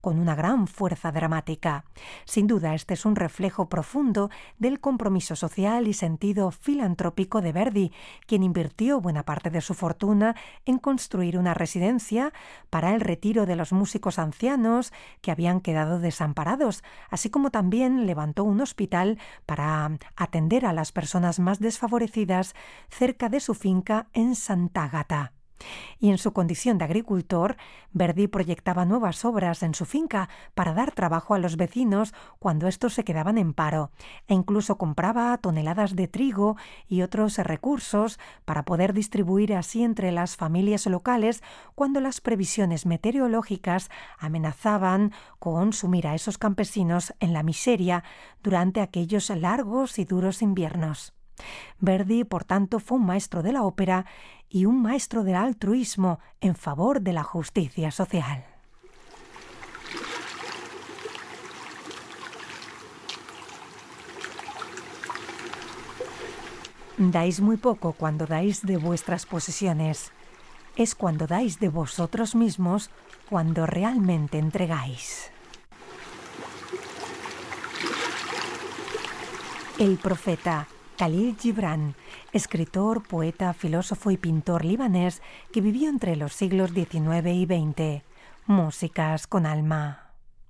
con una gran fuerza dramática. Sin duda, este es un reflejo profundo del compromiso social y sentido filantrópico de Verdi, quien invirtió buena parte de su fortuna en construir una residencia para el retiro de los músicos ancianos que habían quedado desamparados, así como también levantó un hospital para atender a las personas más desfavorecidas cerca de su finca en Santa Agata. Y en su condición de agricultor, Verdi proyectaba nuevas obras en su finca para dar trabajo a los vecinos cuando estos se quedaban en paro, e incluso compraba toneladas de trigo y otros recursos para poder distribuir así entre las familias locales cuando las previsiones meteorológicas amenazaban con sumir a esos campesinos en la miseria durante aquellos largos y duros inviernos. Verdi, por tanto, fue un maestro de la ópera y un maestro del altruismo en favor de la justicia social. Dais muy poco cuando dais de vuestras posesiones. Es cuando dais de vosotros mismos cuando realmente entregáis. El profeta Khalil Gibran, escritor, poeta, filósofo y pintor libanés que vivió entre los siglos XIX y XX. Músicas con alma.